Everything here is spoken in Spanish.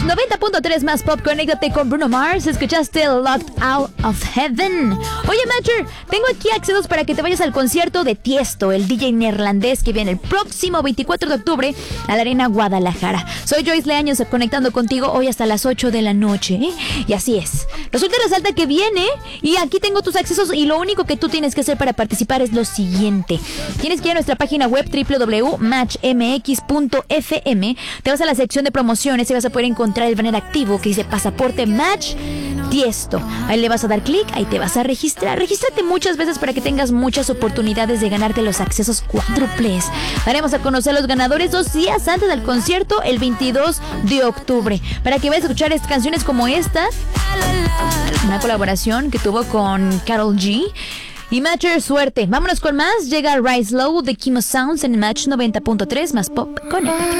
90.3 más pop. Conéctate con Bruno Mars. Escuchaste Locked Out of Heaven. Oye, Matcher, tengo aquí accesos para que te vayas al concierto de Tiesto, el DJ neerlandés que viene el próximo 24 de octubre a la Arena Guadalajara. Soy Joyce Leaños, conectando contigo hoy hasta las 8 de la noche. Y así es. Resulta y resalta que viene y aquí tengo tus accesos y lo único que tú tienes que hacer para participar es lo siguiente. Tienes que ir a nuestra página web www.matchmx.fm. Te vas a la sección de promociones y vas a poder encontrar el banner activo que dice Pasaporte Match Tiesto. Ahí le vas a dar clic, ahí te vas a registrar. Regístrate muchas veces para que tengas muchas oportunidades de ganarte los accesos cuádruples. Daremos a conocer a los ganadores 2 días antes del concierto, el 22 de octubre. Para que vayas a escuchar canciones como esta, una colaboración que tuvo con Karol G. Y Matcher, suerte. Vámonos con más. Llega Rise Low de Kimo Sounds en Match 90.3 más pop. Conéctate.